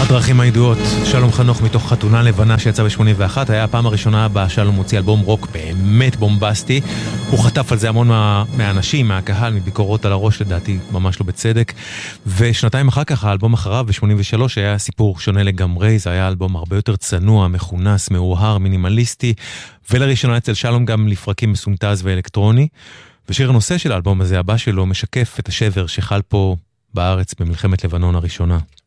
הדרכים הידועות, שלום חנוך מתוך חתונה לבנה שיצא ב-81, היה הפעם הראשונה בה שלום מוציא אלבום רוק באמת בומבסטי, הוא חטף על זה המון מהאנשים, מהקהל, מביקורות על הראש לדעתי, ממש לא בצדק, ושנתיים אחר כך האלבום אחריו ב-83 היה סיפור שונה לגמרי, זה היה אלבום הרבה יותר צנוע, מכונס, מאוהר, מינימליסטי, ולראשונה אצל שלום גם לפרקים מסונטז ואלקטרוני, ושיר הנושא של האלבום הזה, הבא שלו, משקף את השבר שחל פה בארץ במלחמת לבנון הראשונה.